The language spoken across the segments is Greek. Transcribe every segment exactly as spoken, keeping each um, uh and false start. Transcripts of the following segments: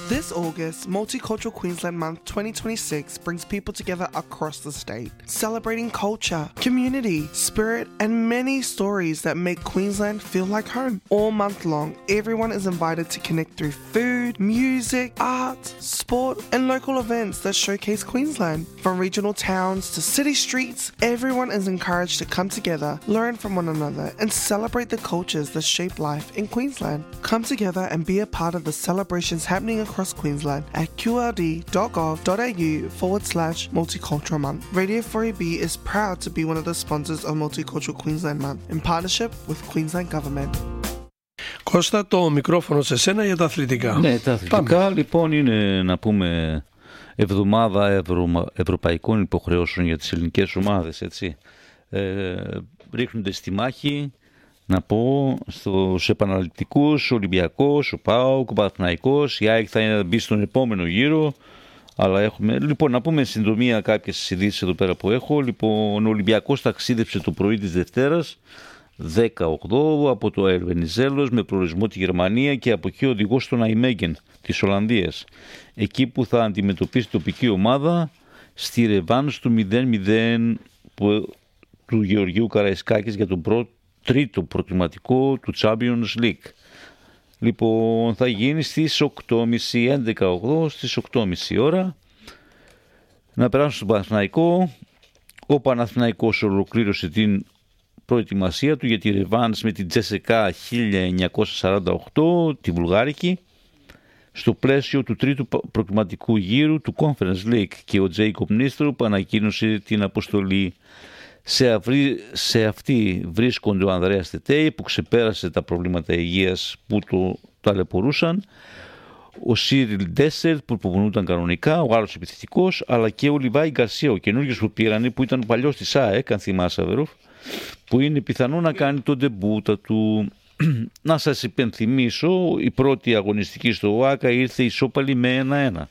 This August, Multicultural Queensland Month twenty twenty-six brings people together across the state, celebrating culture, community, spirit, and many stories that make Queensland feel like home. All month long, everyone is invited to connect through food, music, art, sport, and local events that showcase Queensland. From regional towns to city streets, everyone is encouraged to come together, learn from one another, and celebrate the cultures that shape life in Queensland. Come together and be a part of the celebrations happening across Queensland at qld.gov.au forward slash multicultural month. Radio four A B is proud to be one of the sponsors of Multicultural Queensland Month in partnership with Queensland Government. Κώστα, το μικρόφωνο σε σένα για τα αθλητικά. Ναι, τα αθλητικά Πάμε. Λοιπόν είναι να πούμε εβδομάδα ευρω... ευρωπαϊκών υποχρεώσεων για τις ελληνικές ομάδες, έτσι. Ε, ρίχνονται στη μάχη. Να πω στους επαναληπτικούς, ο Ολυμπιακός, ο ΠΑΟΚ, ο Παναθηναϊκός, η ΑΕΚ θα μπει στον επόμενο γύρο. Αλλά έχουμε, λοιπόν, να πούμε συντομία κάποιες ειδήσεις εδώ πέρα που έχω. Λοιπόν, ο Ολυμπιακός ταξίδεψε το πρωί της Δευτέρας, δεκαοκτώ, από το Ερβενιζέλος με προορισμό τη Γερμανία και από εκεί οδηγός στο Ναϊμέγεν της Ολλανδίας. Εκεί που θα αντιμετωπίσει τοπική ομάδα στη ρεβάνς του μηδέν μηδέν που, του Γεωργίου Καραϊσκάκης για τον πρώτο. Τρίτο προκριματικό του Champions League. Λοιπόν, θα γίνει στις οκτώ και μισή, έντεκα οκτώ, στις οκτώ και μισή ώρα. Να περάσουμε στον Παναθηναϊκό. Ο Παναθηναϊκός ολοκλήρωσε την προετοιμασία του για τη ρεβάνς με την Τζέσεκα χίλια εννιακόσια σαράντα οκτώ, τη Βουλγάρικη, στο πλαίσιο του τρίτου προκριματικού γύρου του Conference League, και ο Τζέικοπ Νίστροπ ανακοίνωσε την αποστολή. Σε, αυρί, σε αυτή βρίσκονται ο Ανδρέας Τετέι που ξεπέρασε τα προβλήματα υγείας που το ταλαιπωρούσαν, ο Σίριλ Ντέσσερτ που προπονούνταν κανονικά, ο άλλος επιθετικός, αλλά και ο Λιβάη Γκαρσία, ο καινούργιος που πήρανε, που ήταν παλιός της ΑΕΚ, αν θυμάσαι Αβερόφ, που είναι πιθανό να κάνει τον ντεμπούτα του. Να σας υπενθυμίσω, η πρώτη αγωνιστική στο ΟΑΚΑ ήρθε ισόπαλη με ένα ένα.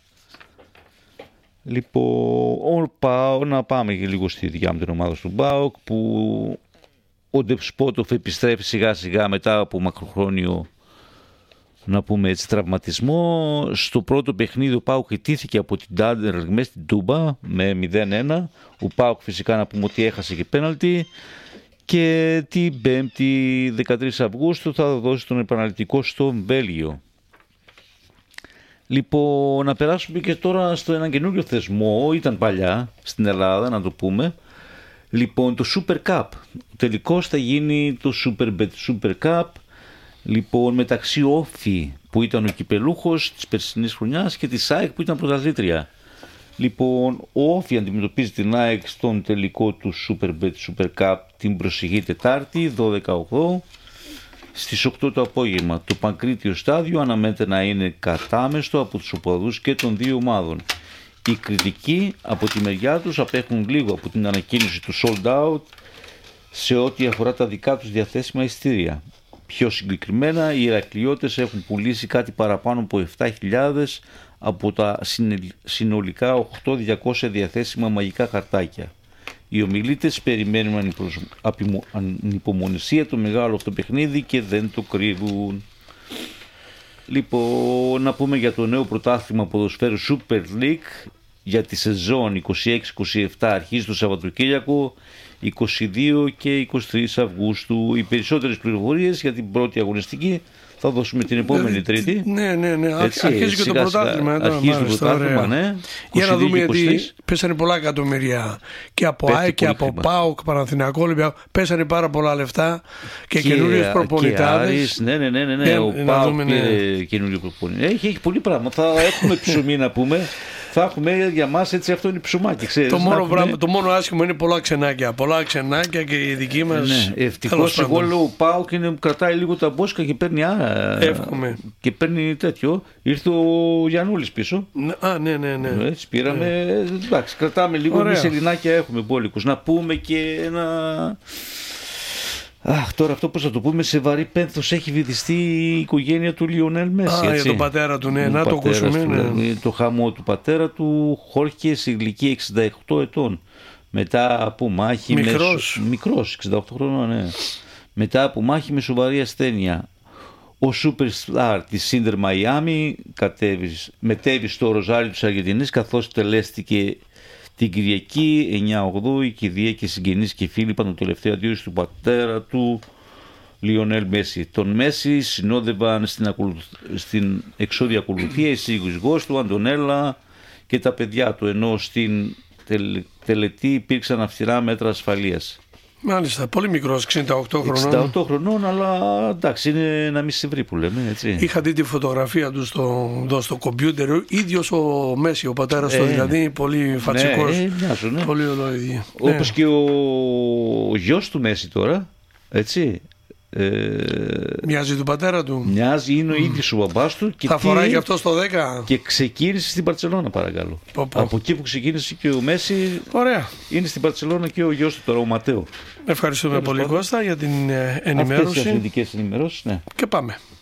Λοιπόν, πάω, να πάμε και λίγο στη δικιά μου την ομάδα του ΠΑΟΚ, που ο Ντεσπότοφ επιστρέφει σιγά σιγά μετά από μακροχρόνιο, να πούμε έτσι, τραυματισμό. Στο πρώτο παιχνίδι ο ΠΑΟΚ ιτήθηκε από την Ντάντερλ μέσα στην Τούμπα με μηδέν ένα. Ο ΠΑΟΚ φυσικά να πούμε ότι έχασε και πέναλτι. Και την Πέμπτη δεκατρείς Αυγούστου θα δώσει τον επαναληπτικό στο Βέλγιο. Λοιπόν, να περάσουμε και τώρα στο έναν καινούριο θεσμό, ήταν παλιά στην Ελλάδα, να το πούμε. Λοιπόν, το Super Cup. Τελικώς θα γίνει το Superbet Super Cup. Λοιπόν, μεταξύ Όφη που ήταν ο κυπελούχος της περσινής χρονιάς και της ΑΕΚ που ήταν πρωταθλήτρια. Λοιπόν, ο Όφη αντιμετωπίζει την ΑΕΚ στον τελικό του Superbet Super Cup την προσεχή Τετάρτη, δώδεκα οκτώ. Στις οκτώ το απόγευμα. Το Πανκρίτιο στάδιο αναμένεται να είναι κατάμεστο από τους οπαδούς και των δύο ομάδων. Οι κριτικοί από τη μεριά τους απέχουν λίγο από την ανακοίνωση του sold out σε ό,τι αφορά τα δικά τους διαθέσιμα εισιτήρια. Πιο συγκεκριμένα, οι Ηρακλειώτες έχουν πουλήσει κάτι παραπάνω από επτά χιλιάδες από τα συνολικά οκτώ χιλιάδες διακόσια διαθέσιμα μαγικά χαρτάκια. Οι ομιλήτες περιμένουν ανυπομονησία το μεγάλο αυτό παιχνίδι και δεν το κρύβουν. Λοιπόν, να πούμε για το νέο πρωτάθλημα ποδοσφαίρου Super League για τη σεζόν είκοσι έξι είκοσι επτά, αρχίζει το Σαββατοκύριακο είκοσι δύο και είκοσι τρεις Αυγούστου. Οι περισσότερες πληροφορίες για την πρώτη αγωνιστική θα δώσουμε την επόμενη Τρίτη. Ναι, ναι, ναι. Έτσι, αρχίζει και το πρωτάθλημα. Αρχίζει το πρωτάθλημα, ναι. Για να δούμε, γιατί πέσανε πολλά εκατομμύρια και από ΑΕΚ και από ΠΑΟΚ, Παναθηναϊκό, Ολυμπιακό. Πέσανε πάρα πολλά λεφτά και, και καινούριες προπονητάδες. Ναι, ναι, ναι, ναι, ναι. Ο ΠΑΟΚ πήρε καινούριο προπονητή. Έχει, έχει πολύ πράγμα. Θα έχουμε ψωμί να πούμε. Θα έχουμε για μας, έτσι, αυτό είναι ψωμάκι, ξέρεις. Το μόνο, έχουμε... πράγμα, το μόνο άσχημο είναι πολλά ξενάκια. Πολλά ξενάκια και η δική μας. Ναι, ευτυχώς εγώ λέω ο ΠΑΟΚ κρατάει λίγο τα μπόσκα και παίρνει άρα. Εύχομαι. Και παίρνει τέτοιο. Ήρθε ο Γιαννούλης πίσω. Α, ναι, ναι, ναι. Έτσι πήραμε. Ναι. Εντάξει, κρατάμε λίγο. Εμείς Ελληνάκια έχουμε μπόλικους. Να πούμε και ένα. Αχ, τώρα αυτό πώς θα το πούμε, σε βαρύ πένθος έχει βυθιστεί η οικογένεια του Λιονέλ Μέση. Α, έτσι. Για τον πατέρα του, ναι, να το ακούσουμε. Ναι. Δηλαδή, το χαμό του πατέρα του, Χόρχε, σε ηλικία εξήντα οκτώ ετών. Μετά από μάχη. Μικρός. Με... Μικρός, εξήντα οκτώ χρονών, ναι. Μετά από μάχη με σοβαρή ασθένεια. Ο Superstar της Σίντερ Μαϊάμι μετέβη στο Ροζάριο της Αργεντινής, καθώς τελέστηκε την Κυριακή εννιά ογδόη και διέκει συγγενείς και φίλοι πάνω το τελευταίο αντίωση του πατέρα του Λιονέλ Μέση. Τον Μέση συνόδευαν στην, ακολουθ... στην εξώδια ακολουθία η σύζυγός του Αντωνέλα και τα παιδιά του, ενώ στην τελ... τελετή υπήρξαν αυστηρά μέτρα ασφαλείας. Μάλιστα, πολύ μικρός, εξήντα οκτώ χρονών. εξήντα οκτώ χρονών, αλλά εντάξει, είναι ένα μη βρει που λέμε, έτσι. Είχα δει τη φωτογραφία του στο, εδώ στο κομπιούτερ. Ίδιος ο Μέση, ο πατέρας του, ε, δηλαδή, πολύ φατσικός. Ναι, μοιάζουν, ναι. Πολύ ολόιδη. Όπως ναι. και ο, ο γιος του Μέση τώρα, έτσι. Ε, μοιάζει του πατέρα του. Μοιάζει, είναι ο ίδιος ο μπαμπάς του. Και θα τι, φοράει και αυτό στο δέκα. Και ξεκίνησε στην Μπαρτσελώνα, παρακαλώ. Πω, πω. Από εκεί που ξεκίνησε και ο Μέση. Ωραία. Είναι στην Μπαρτσελώνα και ο γιος του τώρα, ο Ματέο. Ευχαριστούμε πολύ, Κώστα, για την ενημέρωση. Αυτές οι αθλητικές ενημερώσεις, ναι. Και πάμε.